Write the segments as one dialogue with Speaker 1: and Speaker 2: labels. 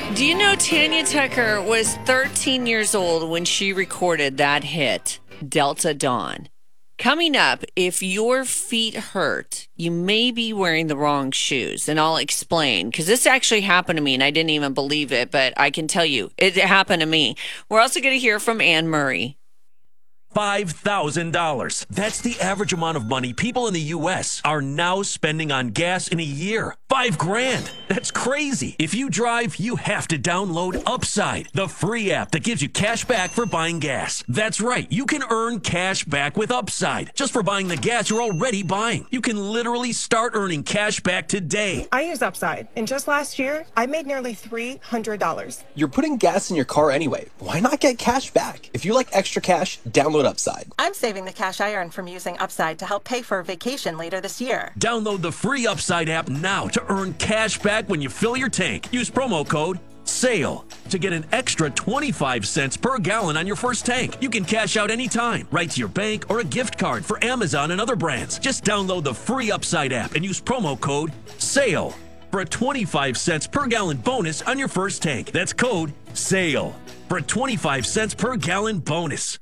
Speaker 1: Do you know Tanya Tucker was 13 years old when she recorded that hit, Delta Dawn? Coming up, if your feet hurt, you may be wearing the wrong shoes. And I'll explain, because this actually happened to me and I didn't even believe it, but I can tell you it happened to me. We're also going to hear from Anne Murray.
Speaker 2: $5,000. That's the average amount of money people in the U.S. are now spending on gas in a year. $5,000. That's crazy. If you drive, you have to download Upside, the free app that gives you cash back for buying gas. That's right. You can earn cash back with Upside just for buying the gas you're already buying. You can literally start earning cash back today.
Speaker 3: I use Upside, and just last year, I made nearly $300.
Speaker 4: You're putting gas in your car anyway. Why not get cash back? If you like extra cash, download Upside.
Speaker 5: I'm saving the cash I earn from using Upside to help pay for a vacation later this year.
Speaker 2: Download the free Upside app now to earn cash back when you fill your tank. Use promo code SALE to get an extra 25 cents per gallon on your first tank. You can cash out anytime, right to your bank or a gift card for Amazon and other brands. Just download the free Upside app and use promo code SALE for a 25 cents per gallon bonus on your first tank. That's code SALE for a 25 cents per gallon bonus.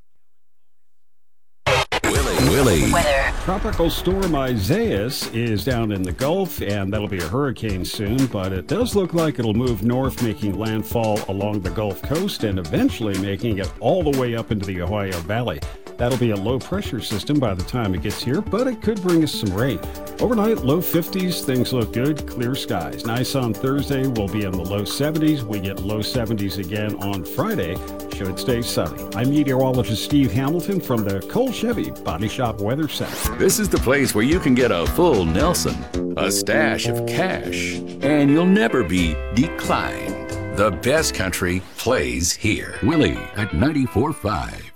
Speaker 6: Willie.
Speaker 7: Weather.
Speaker 8: Tropical storm Isaias is down in the Gulf, and that'll be a hurricane soon, but it does look like it'll move north, making landfall along the Gulf Coast and eventually making it all the way up into the Ohio Valley. That'll be a low-pressure system by the time it gets here, but it could bring us some rain. Overnight, low 50s, things look good, clear skies. Nice on Thursday, we'll be in the low 70s. We get low 70s again on Friday. Should stay sunny. I'm meteorologist Steve Hamilton from the Cole Chevy Body Shop Weather Center.
Speaker 6: This is the place where you can get a full Nelson, a stash of cash, and you'll never be declined. The best country plays here. Willie at 94.5.